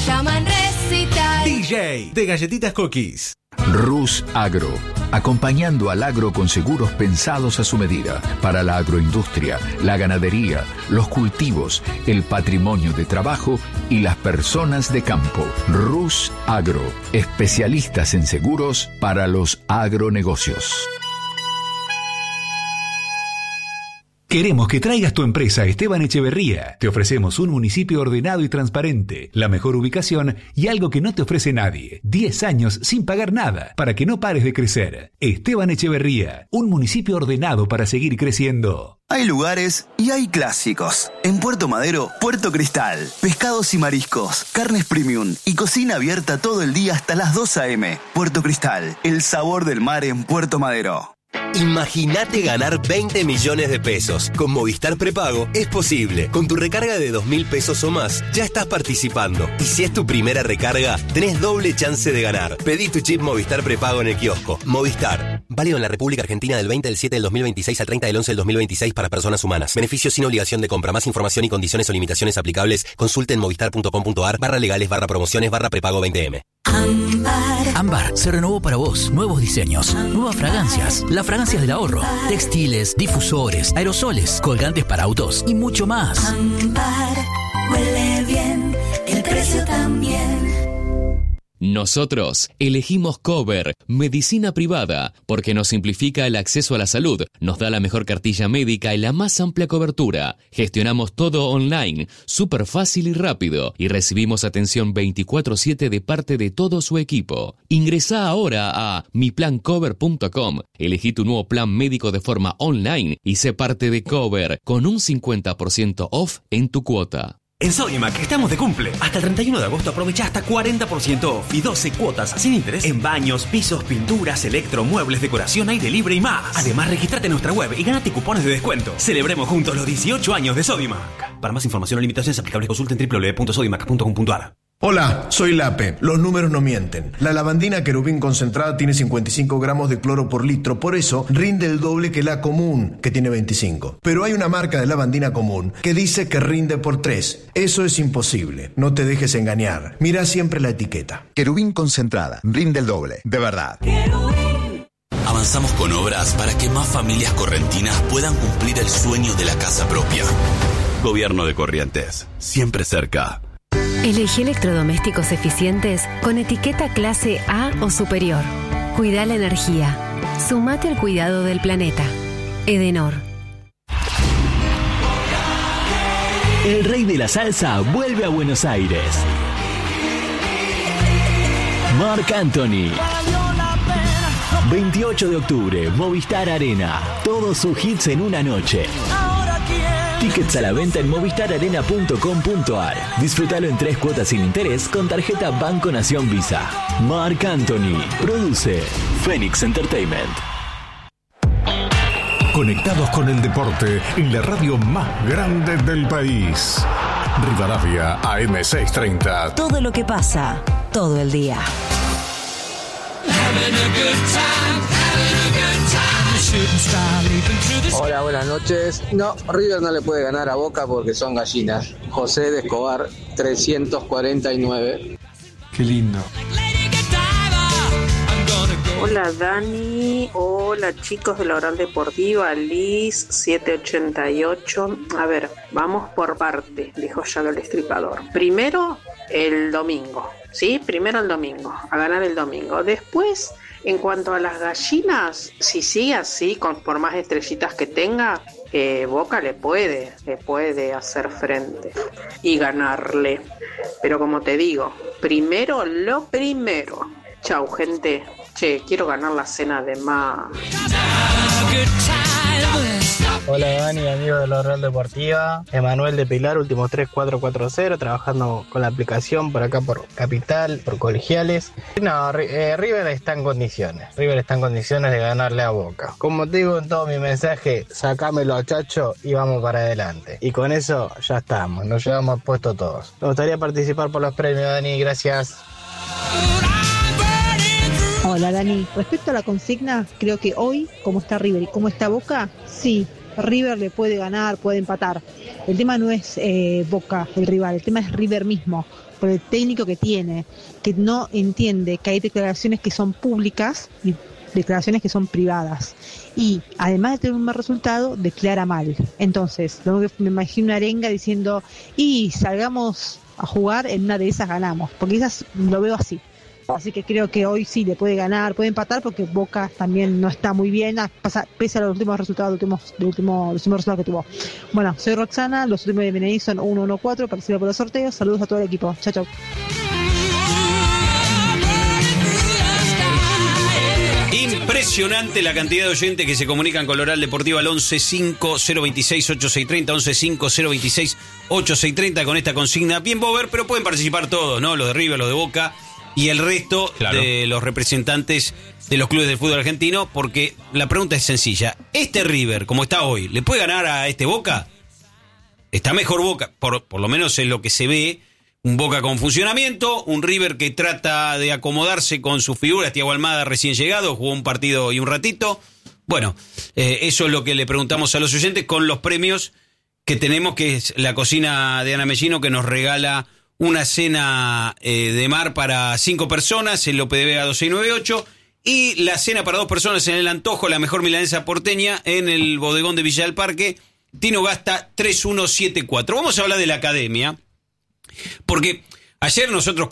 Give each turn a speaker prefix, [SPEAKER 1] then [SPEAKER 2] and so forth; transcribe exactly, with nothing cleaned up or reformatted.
[SPEAKER 1] llaman recital.
[SPEAKER 2] D J de Galletitas Cookies.
[SPEAKER 3] Rus Agro, acompañando al agro con seguros pensados a su medida, para la agroindustria, la ganadería, los cultivos, el patrimonio de trabajo y las personas de campo. Rus Agro, especialistas en seguros para los agronegocios.
[SPEAKER 4] Queremos que traigas tu empresa a Esteban Echeverría. Te ofrecemos un municipio ordenado y transparente, la mejor ubicación y algo que no te ofrece nadie. diez años sin pagar nada para que no pares de crecer. Esteban Echeverría, un municipio ordenado para seguir creciendo.
[SPEAKER 5] Hay lugares y hay clásicos. En Puerto Madero, Puerto Cristal. Pescados y mariscos, carnes premium y cocina abierta todo el día hasta las dos a eme. Puerto Cristal, el sabor del mar en Puerto Madero.
[SPEAKER 6] Imagínate ganar veinte millones de pesos. Con Movistar Prepago es posible. Con tu recarga de dos mil pesos o más, ya estás participando. Y si es tu primera recarga, tenés doble chance de ganar. Pedí tu chip Movistar Prepago en el kiosco. Movistar. Válido en la República Argentina del veinte del siete del dos mil veintiséis al treinta del once del dos mil veintiséis para personas humanas. Beneficios sin obligación de compra. Más información y condiciones o limitaciones aplicables. Consulte en movistar.com.ar barra legales barra promociones barra prepago veinte eme.
[SPEAKER 7] Ámbar. Ámbar se renovó para vos. Nuevos diseños, nuevas fragancias, las fragancias del ahorro, textiles, difusores, aerosoles, colgantes para autos y mucho más.
[SPEAKER 8] Ámbar, huele bien, el precio también.
[SPEAKER 9] Nosotros elegimos Cover, medicina privada, porque nos simplifica el acceso a la salud, nos da la mejor cartilla médica y la más amplia cobertura. Gestionamos todo online, súper fácil y rápido, y recibimos atención veinticuatro siete de parte de todo su equipo. Ingresá ahora a mi plan cover punto com, elegí tu nuevo plan médico de forma online y sé parte de Cover con un cincuenta por ciento off en tu cuota.
[SPEAKER 10] En Sodimac estamos de cumple. Hasta el treinta y uno de agosto aprovecha hasta cuarenta por ciento off y doce cuotas sin interés en baños, pisos, pinturas, electro, muebles, decoración, aire libre y más. Además, registrate en nuestra web y gánate cupones de descuento. Celebremos juntos los dieciocho años de Sodimac. Para más información o limitaciones aplicables, consulten doble u doble u doble u punto sodimac punto com punto a r.
[SPEAKER 11] Hola, soy Lape. Los números no mienten. La lavandina Querubín concentrada tiene cincuenta y cinco gramos de cloro por litro, por eso rinde el doble que la común, que tiene veinticinco. Pero hay una marca de lavandina común que dice que rinde por tres. Eso es imposible. No te dejes engañar. Mira siempre la etiqueta.
[SPEAKER 12] Querubín concentrada, rinde el doble, de verdad.
[SPEAKER 13] Avanzamos con obras para que más familias correntinas puedan cumplir el sueño de la casa propia. Gobierno de Corrientes, siempre cerca.
[SPEAKER 14] Elegí electrodomésticos eficientes con etiqueta clase A o superior. Cuida la energía. Sumate al cuidado del planeta. Edenor.
[SPEAKER 15] El rey de la salsa vuelve a Buenos Aires. Marc Anthony. veintiocho de octubre, Movistar Arena. Todos sus hits en una noche. Tickets a la venta en movistar arena punto com punto a r. Disfrútalo en tres cuotas sin interés con tarjeta Banco Nación Visa. Marc Anthony. Produce Phoenix Entertainment.
[SPEAKER 16] Conectados con el deporte en la radio más grande del país. Rivadavia A M seiscientos treinta.
[SPEAKER 17] Todo lo que pasa, todo el día.
[SPEAKER 18] Hola, buenas noches. No, River no le puede ganar a Boca porque son gallinas. José de Escobar, trescientos cuarenta y nueve.
[SPEAKER 19] Qué lindo.
[SPEAKER 20] Hola Dani, hola chicos de la Oral Deportiva, Liz setecientos ochenta y ocho. A ver, vamos por parte, dijo Jack el Destripador. Primero el domingo, ¿sí? Primero el domingo, a ganar el domingo. Después, en cuanto a las gallinas, si sigue así, con, por más estrellitas que tenga, eh, Boca le puede, le puede hacer frente y ganarle. Pero como te digo, primero lo primero. Chau, gente. Che, quiero ganar la cena de más.
[SPEAKER 9] Hola Dani, amigo de la Real Deportiva. Emanuel de Pilar, último tres cuatro cuatro cero, trabajando con la aplicación por acá por Capital, por Colegiales. No, eh, River está en condiciones. River está en condiciones de ganarle a Boca. Como te digo en todo mi mensaje, sacámelo a Chacho y vamos para adelante. Y con eso ya estamos, nos llevamos puesto todos. Me gustaría participar por los premios, Dani, gracias.
[SPEAKER 6] Hola Dani, respecto a la consigna, creo que hoy, como está River y como está Boca, sí, River le puede ganar, puede empatar. El tema no es eh, Boca, el rival, el tema es River mismo.
[SPEAKER 1] por el técnico que tiene, que no entiende que hay declaraciones que son públicas y declaraciones que son privadas. Y además de tener un mal resultado, declara mal. Entonces, luego que me imagino una arenga diciendo, y salgamos a jugar, en una de esas ganamos, porque esas lo veo así. Así que creo que hoy sí le puede ganar, puede empatar, porque Boca también no está muy bien, a, pasa, pese a los últimos resultados, los últimos, los últimos, los últimos resultados que tuvo. Bueno, soy Roxana, los últimos de B N I son uno uno cuatro, participo por los sorteos, saludos a todo el equipo, chao chao.
[SPEAKER 19] Impresionante la cantidad de oyentes que se comunican con la Oral Deportiva al once cinco cero veintiséis ochenta y seis treinta, once cinco cero veintiséis ochenta y seis treinta con esta consigna. Bien Bober, pero pueden participar todos, ¿no? Los de River, los de Boca y el resto claro. de los representantes de los clubes del fútbol argentino, porque la pregunta es sencilla. ¿Este River, como está hoy, le puede ganar a este Boca? Está mejor Boca, por, por lo menos es lo que se ve. Un Boca con funcionamiento, un River que trata de acomodarse con sus figuras. Thiago Almada recién llegado, jugó un partido y un ratito. Bueno, eh, eso es lo que le preguntamos a los oyentes con los premios que tenemos, que es la cocina de Ana Mellino, que nos regala una cena eh, de mar para cinco personas, el O P D B A dos seis nueve ocho, y la cena para dos personas en el Antojo, la mejor milanesa porteña, en el bodegón de Villa del Parque, Tino Gasta tres uno siete cuatro. Vamos a hablar de la academia. Porque ayer nosotros